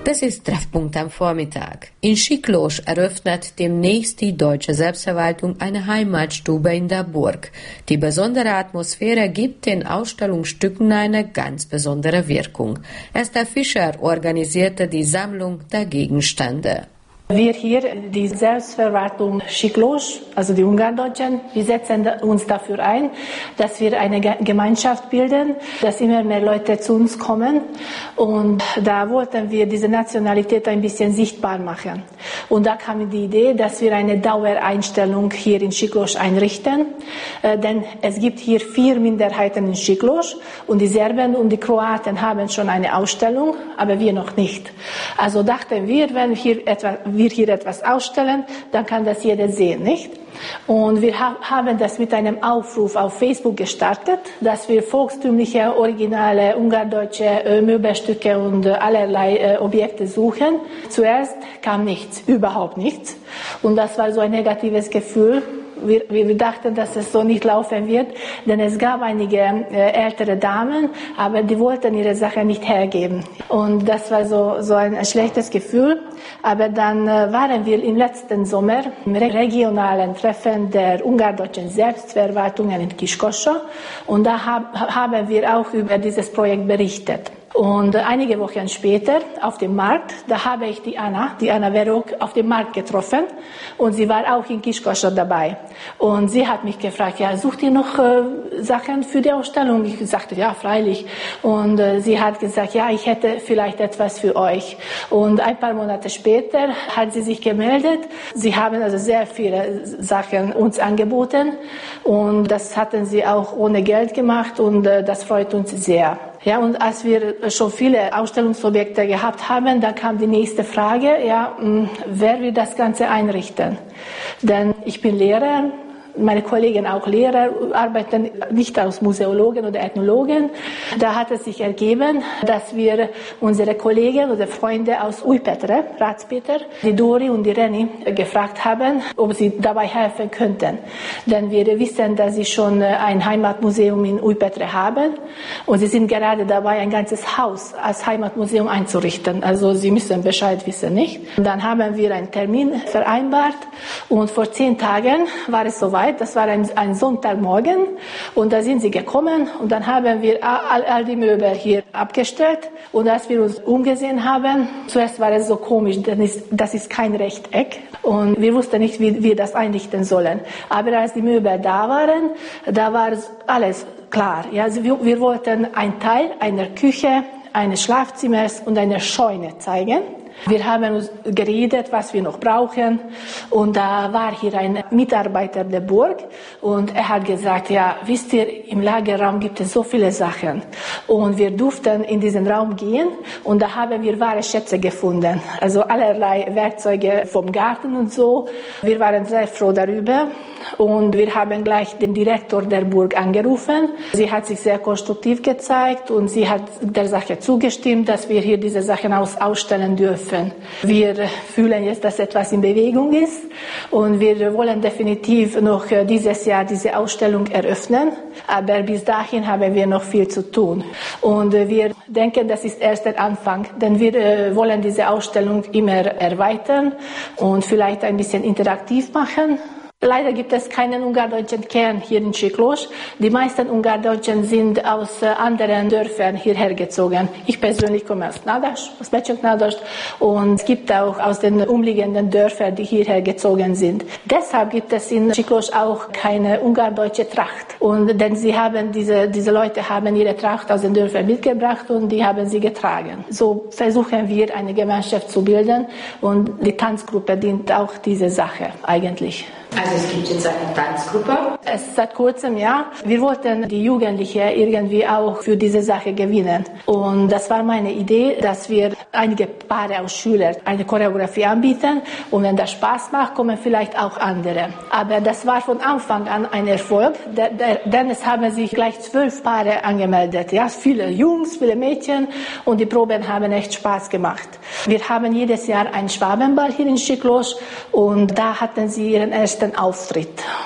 Das ist Treffpunkt am Vormittag. In Schicklosch eröffnet demnächst die Deutsche Selbstverwaltung eine Heimatstube in der Burg. Die besondere Atmosphäre gibt den Ausstellungsstücken eine ganz besondere Wirkung. Esther Fischer organisierte die Sammlung der Gegenstände. Wir hier, die Selbstverwaltung Schicklosch, also die Ungardeutschen, wir setzen uns dafür ein, dass wir eine Gemeinschaft bilden, dass immer mehr Leute zu uns kommen. Und da wollten wir diese Nationalität ein bisschen sichtbar machen. Und da kam die Idee, dass wir eine Dauereinstellung hier in Schicklosch einrichten. Denn es gibt hier 4 Minderheiten in Schicklosch und die Serben und die Kroaten haben schon eine Ausstellung, aber wir noch nicht. Also dachten wir, wenn wir hier etwas ausstellen, dann kann das jeder sehen, nicht? Und wir haben das mit einem Aufruf auf Facebook gestartet, dass wir volkstümliche, originale, ungardeutsche Möbelstücke und allerlei Objekte suchen. Zuerst kam nichts, überhaupt nichts. Und das war so ein negatives Gefühl. Wir dachten, dass es so nicht laufen wird, denn es gab einige ältere Damen, aber die wollten ihre Sache nicht hergeben. Und das war so ein schlechtes Gefühl. Aber dann waren wir im letzten Sommer im regionalen Treffen der ungardeutschen Selbstverwaltungen in Kiskoscha und da haben wir auch über dieses Projekt berichtet. Und einige Wochen später auf dem Markt, da habe ich die Anna Verok auf dem Markt getroffen und sie war auch in Kiskoscha dabei. Und sie hat mich gefragt, ja, sucht ihr noch Sachen für die Ausstellung? Ich sagte, ja, freilich. Und sie hat gesagt, ja, ich hätte vielleicht etwas für euch. Und ein paar Monate später hat sie sich gemeldet. Sie haben also sehr viele Sachen uns angeboten und das hatten sie auch ohne Geld gemacht und das freut uns sehr. Ja, und als wir schon viele Ausstellungsobjekte gehabt haben, dann kam die nächste Frage, ja, wer wird das Ganze einrichten? Denn ich bin Lehrer, meine Kollegen auch Lehrer, arbeiten nicht als Museologen oder Ethnologen. Da hat es sich ergeben, dass wir unsere Kollegen oder Freunde aus Újpetre, Ratspeter, die Dori und die Reni, gefragt haben, ob sie dabei helfen könnten. Denn wir wissen, dass sie schon ein Heimatmuseum in Újpetre haben und sie sind gerade dabei, ein ganzes Haus als Heimatmuseum einzurichten. Also sie müssen Bescheid wissen, nicht? Und dann haben wir einen Termin vereinbart und vor 10 Tagen war es soweit. Das war ein Sonntagmorgen und da sind sie gekommen und dann haben wir all die Möbel hier abgestellt und als wir uns umgesehen haben, zuerst war es so komisch, denn das ist kein Rechteck und wir wussten nicht, wie wir das einrichten sollen. Aber als die Möbel da waren, da war alles klar. Ja, also wir wollten einen Teil einer Küche, eines Schlafzimmers und einer Scheune zeigen. Wir haben uns geredet, was wir noch brauchen und da war hier ein Mitarbeiter der Burg und er hat gesagt, ja, wisst ihr, im Lagerraum gibt es so viele Sachen und wir durften in diesen Raum gehen und da haben wir wahre Schätze gefunden, also allerlei Werkzeuge vom Garten und so. Wir waren sehr froh darüber und wir haben gleich den Direktor der Burg angerufen. Sie hat sich sehr konstruktiv gezeigt und sie hat der Sache zugestimmt, dass wir hier diese Sachen ausstellen dürfen. Wir fühlen jetzt, dass etwas in Bewegung ist und wir wollen definitiv noch dieses Jahr diese Ausstellung eröffnen, aber bis dahin haben wir noch viel zu tun. Und wir denken, das ist erst der Anfang, denn wir wollen diese Ausstellung immer erweitern und vielleicht ein bisschen interaktiv machen. Leider gibt es keinen ungardeutschen Kern hier in Schicklosch. Die meisten Ungardeutschen sind aus anderen Dörfern hierher gezogen. Ich persönlich komme aus Nadaš, aus Becsek-Nadaš und es gibt auch aus den umliegenden Dörfern, die hierher gezogen sind. Deshalb gibt es in Schicklosch auch keine ungardeutsche Tracht. Und denn diese Leute haben ihre Tracht aus den Dörfern mitgebracht und die haben sie getragen. So versuchen wir eine Gemeinschaft zu bilden und die Tanzgruppe dient auch dieser Sache eigentlich. Also es gibt jetzt eine Tanzgruppe? Seit kurzem, ja. Wir wollten die Jugendlichen irgendwie auch für diese Sache gewinnen. Und das war meine Idee, dass wir einige Paare aus Schülern eine Choreografie anbieten. Und wenn das Spaß macht, kommen vielleicht auch andere. Aber das war von Anfang an ein Erfolg, denn es haben sich gleich 12 Paare angemeldet. Ja, viele Jungs, viele Mädchen und die Proben haben echt Spaß gemacht. Wir haben jedes Jahr einen Schwabenball hier in Schicklosch und da hatten sie ihren ersten Auftritt.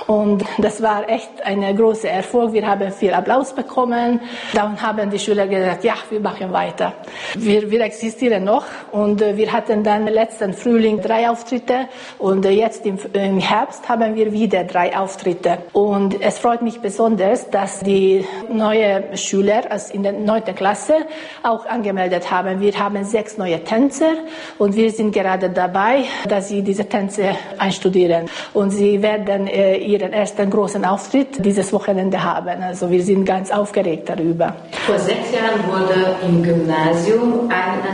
Und das war echt ein großer Erfolg. Wir haben viel Applaus bekommen. Dann haben die Schüler gesagt, ja, wir machen weiter. Wir existieren noch und wir hatten dann letzten Frühling 3 Auftritte und jetzt im Herbst haben wir wieder 3 Auftritte. Und es freut mich besonders, dass die neuen Schüler in der 9. Klasse auch angemeldet haben. Wir haben 6 neue Tänzer und wir sind gerade dabei, dass sie diese Tänze einstudieren. Und sie werden ihren ersten großen Auftritt dieses Wochenende haben. Also wir sind ganz aufgeregt darüber. Vor 6 Jahren wurde im Gymnasium eine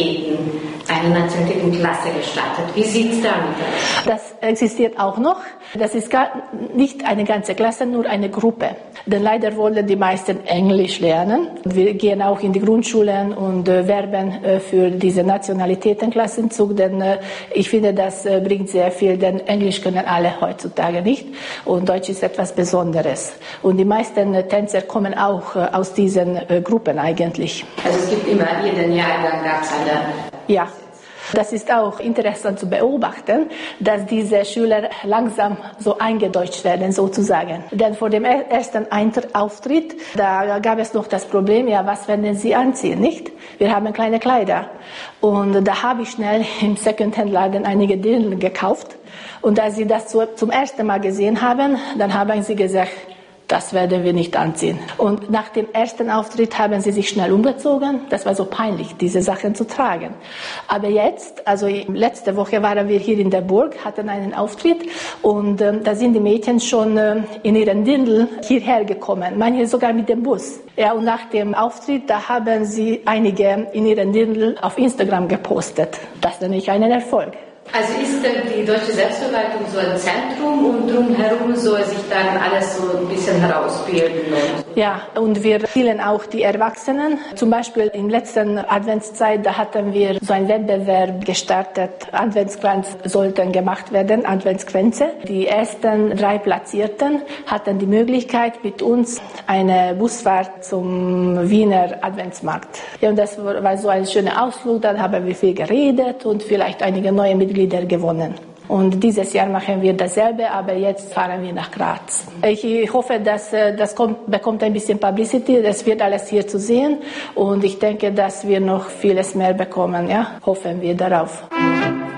Nationalitätenklasse gestartet. Wie sieht es damit aus? Das existiert auch noch. Das ist nicht eine ganze Klasse, nur eine Gruppe. Denn leider wollen die meisten Englisch lernen. Wir gehen auch in die Grundschulen und werben für diese Nationalitätenklassenzug, denn ich finde, das bringt sehr viel, denn Englisch können alle heutzutage nicht und Deutsch ist etwas Besonderes. Und die meisten Tänzer kommen auch aus diesen Gruppen eigentlich. Also es gibt immer, jeden Jahrgang gab es eine. Ja. Das ist auch interessant zu beobachten, dass diese Schüler langsam so eingedeutscht werden, sozusagen. Denn vor dem ersten Auftritt, da gab es noch das Problem, ja, was werden sie anziehen, nicht? Wir haben kleine Kleider. Und da habe ich schnell im Secondhand-Laden einige Dirndl gekauft. Und als sie das zum ersten Mal gesehen haben, dann haben sie gesagt, das werden wir nicht anziehen. Und nach dem ersten Auftritt haben sie sich schnell umgezogen. Das war so peinlich, diese Sachen zu tragen. Aber jetzt, also letzte Woche waren wir hier in der Burg, hatten einen Auftritt und da sind die Mädchen schon in ihren Dirndl hierher gekommen, manche sogar mit dem Bus. Ja, und nach dem Auftritt, da haben sie einige in ihren Dirndl auf Instagram gepostet. Das nenne ich einen Erfolg. Also ist die deutsche Selbstverwaltung so ein Zentrum und drumherum soll sich dann alles so ein bisschen herausbilden? Ja, und wir spielen auch die Erwachsenen. Zum Beispiel in letzten Adventszeit, da hatten wir so einen Wettbewerb gestartet. Adventskränze sollten gemacht werden, Adventskränze. Die ersten 3 Platzierten hatten die Möglichkeit, mit uns eine Busfahrt zum Wiener Adventsmarkt. Ja, und das war so ein schöner Ausflug. Dann haben wir viel geredet und vielleicht einige neue Mitglieder gewonnen. Und dieses Jahr machen wir dasselbe, aber jetzt fahren wir nach Graz. Ich hoffe, dass das bekommt ein bisschen Publicity. Es wird alles hier zu sehen. Und ich denke, dass wir noch vieles mehr bekommen. Ja? Hoffen wir darauf.